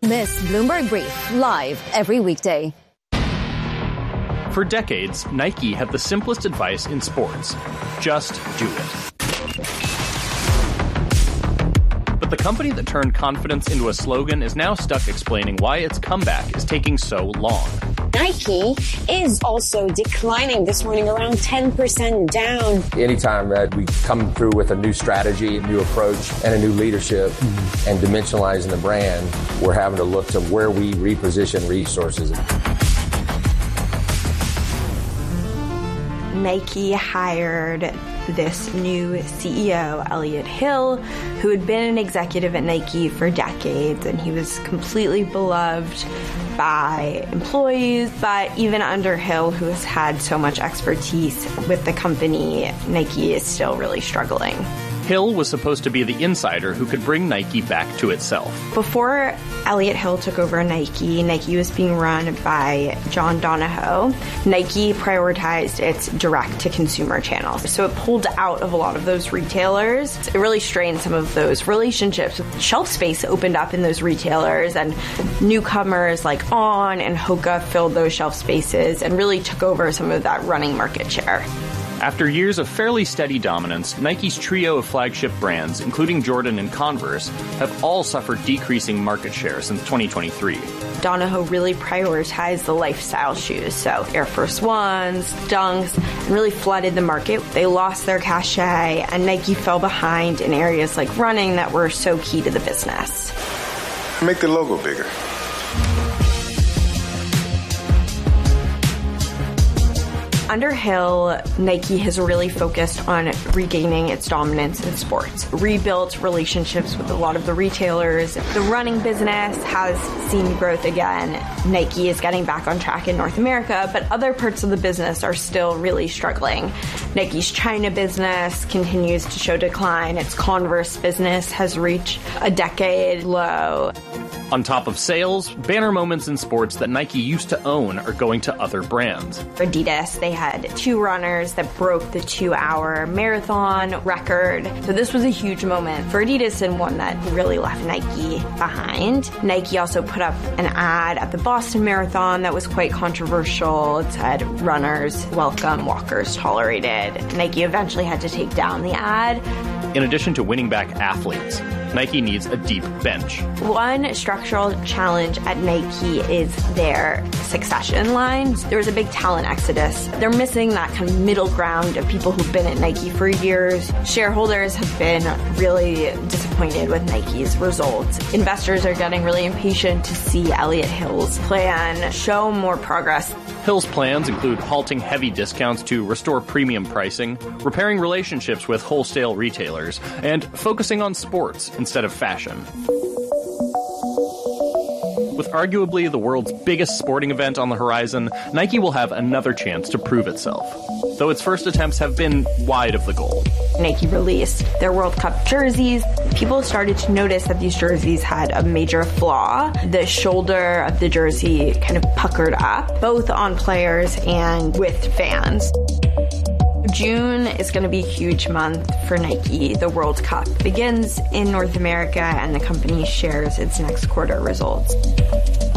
Miss Bloomberg Brief, live every weekday. For decades, Nike had the simplest advice in sports. Just do it. But the company that turned confidence into a slogan is now stuck explaining why its comeback is taking so long. Nike is also declining this morning, around 10% down. Anytime that we come through with a new strategy, a new approach, and a new leadership, and dimensionalizing the brand, we're having to look to where we reposition resources. Nike hired this new CEO, Elliott Hill, who had been an executive at Nike for decades, and he was completely beloved by employees. But even under Hill, who has had so much expertise with the company, Nike is still really struggling. Hill was supposed to be the insider who could bring Nike back to itself. Before Elliott Hill took over Nike, Nike was being run by John Donahoe. Nike prioritized its direct-to-consumer channels. So it pulled out of a lot of those retailers. It really strained some of those relationships. Shelf space opened up in those retailers, and newcomers like On and Hoka filled those shelf spaces and really took over some of that running market share. After years of fairly steady dominance, Nike's trio of flagship brands, including Jordan and Converse, have all suffered decreasing market share since 2023. Donahoe really prioritized the lifestyle shoes, so Air Force Ones, Dunks, and really flooded the market. They lost their cachet, and Nike fell behind in areas like running that were so key to the business. Make the logo bigger. Under Hill, Nike has really focused on regaining its dominance in sports, rebuilt relationships with a lot of the retailers. The running business has seen growth again. Nike is getting back on track in North America, but other parts of the business are still really struggling. Nike's China business continues to show decline. Its Converse business has reached a decade low. On top of sales, banner moments in sports that Nike used to own are going to other brands. For Adidas, they had 2 runners that broke the 2-hour marathon record. So this was a huge moment for Adidas and one that really left Nike behind. Nike also put up an ad at the Boston Marathon that was quite controversial. It said, "Runners welcome, walkers tolerated." Nike eventually had to take down the ad. In addition to winning back athletes, Nike needs a deep bench. One structural challenge at Nike is their succession lines. There was a big talent exodus. They're missing that kind of middle ground of people who've been at Nike for years. Shareholders have been really disappointed with Nike's results. Investors are getting really impatient to see Elliott Hill's plan show more progress. Hill's plans include halting heavy discounts to restore premium pricing, repairing relationships with wholesale retailers, and focusing on sports instead of fashion. With arguably the world's biggest sporting event on the horizon, Nike will have another chance to prove itself, though its first attempts have been wide of the goal. Nike released their World Cup jerseys. People started to notice that these jerseys had a major flaw. The shoulder of the jersey kind of puckered up, both on players and with fans. June is going to be a huge month for Nike. The World Cup begins in North America, and the company shares its next quarter results.